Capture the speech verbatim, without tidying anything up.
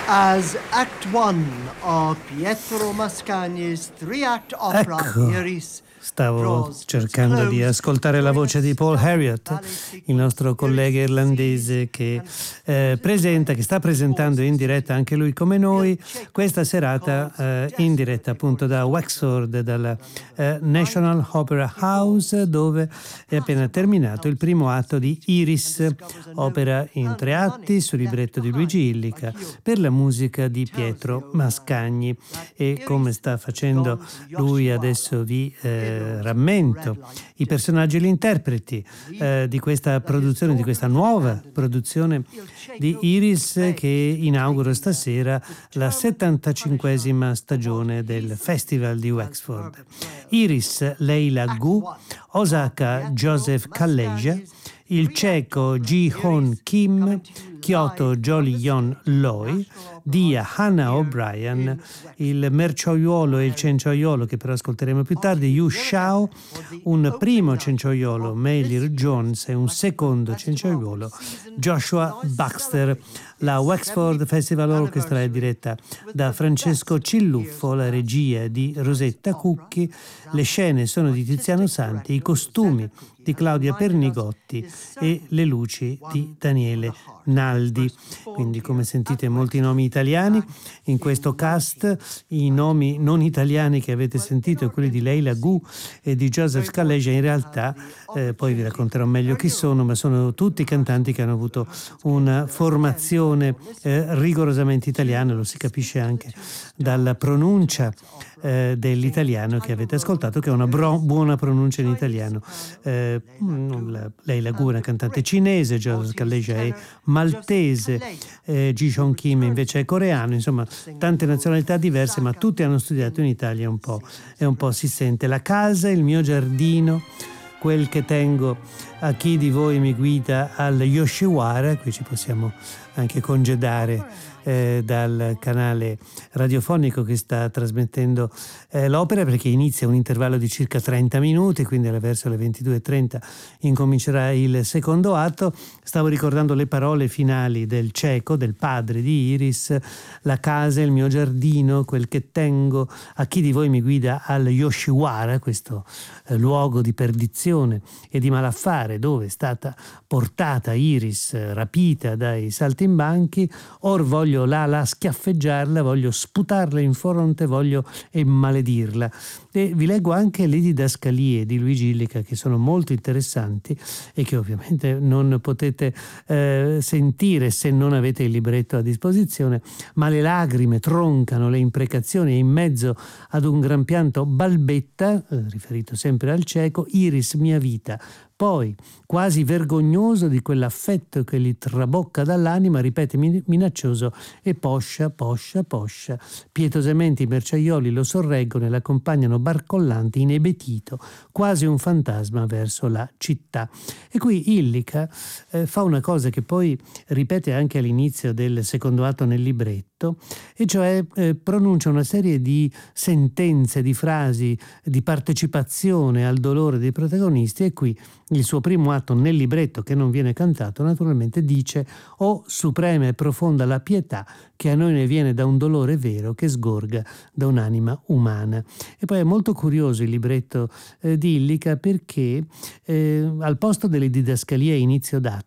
as Act One of Pietro Mascagni's three-act opera Ecco, Iris. stavo cercando di ascoltare la voce di Paul Harriott, il nostro collega irlandese che eh, presenta, che sta presentando in diretta anche lui come noi questa serata eh, in diretta appunto da Wexford, dalla eh, National Opera House, dove è appena terminato il primo atto di Iris, opera in tre atti su libretto di Luigi Illica per la musica di Pietro Mascagni. E come sta facendo lui adesso vi eh, rammento i personaggi e gli interpreti eh, di questa produzione, di questa nuova produzione di Iris, che inaugura stasera la settantacinquesima stagione del Festival di Wexford. Iris Leila Gu, Osaka Joseph Kaleja, il ceco Ji-Hoon Kim, Kyoto Jolyon Loi, Dia Hannah O'Brien, il merciaiuolo e il cencioiuolo, che però ascolteremo più tardi, Yu Shao, un primo cencioiuolo, Mailer Jones, e un secondo cencioiuolo, Joshua Baxter. La Wexford Festival Orchestra è diretta da Francesco Cilluffo, la regia di Rosetta Cucchi, le scene sono di Tiziano Santi, i costumi di Claudia Pernigotti e le luci di Daniele Naldi. Quindi, come sentite, molti nomi italiani in questo cast. I nomi non italiani che avete sentito, quelli di Leila Gu e di Joseph Kaleja, in realtà eh, poi vi racconterò meglio chi sono, ma sono tutti cantanti che hanno avuto una formazione eh, rigorosamente italiana, lo si capisce anche dalla pronuncia eh, dell'italiano che avete ascoltato, che è una bro- buona pronuncia in italiano. Eh, Leila Gu è una cantante cinese, Joseph Kaleja è maltese, eh, Ji-Hoon Kim invece è coreano, insomma tante nazionalità diverse, ma tutti hanno studiato in Italia un po', e un po' si sente. La casa, il mio giardino, quel che tengo, a chi di voi mi guida al Yoshiwara. Qui ci possiamo anche congedare eh, dal canale radiofonico che sta trasmettendo eh, l'opera, perché inizia un intervallo di circa trenta minuti, quindi verso le ventidue e trenta incomincerà il secondo atto. Stavo ricordando le parole finali del ceco, del padre di Iris: la casa, il mio giardino, quel che tengo, a chi di voi mi guida al Yoshiwara, questo eh, luogo di perdizione e di malaffare dove è stata portata Iris, eh, rapita dai saltimbanchi. Or voglio là là schiaffeggiarla, voglio sputarla in fronte, voglio e maledirla. E vi leggo anche le didascalie di Luigi Illica, che sono molto interessanti e che ovviamente non potete eh, sentire se non avete il libretto a disposizione, ma le lagrime troncano le imprecazioni, e in mezzo ad un gran pianto balbetta, eh, riferito sempre al ceco: Iris mia vita. Poi, quasi vergognoso di quell'affetto che gli trabocca dall'anima, ripete minaccioso: e poscia, poscia, poscia. Pietosamente i merciaioli lo sorreggono e l'accompagnano barcollanti, inebetito, quasi un fantasma, verso la città. E qui Illica eh, fa una cosa che poi ripete anche all'inizio del secondo atto nel libretto, e cioè eh, pronuncia una serie di sentenze, di frasi, di partecipazione al dolore dei protagonisti. E qui il suo primo atto nel libretto, che non viene cantato naturalmente, dice: «O suprema e profonda la pietà che a noi ne viene da un dolore vero che sgorga da un'anima umana». E poi è molto curioso il libretto eh, di Illica, perché eh, al posto delle didascalie a inizio d'atto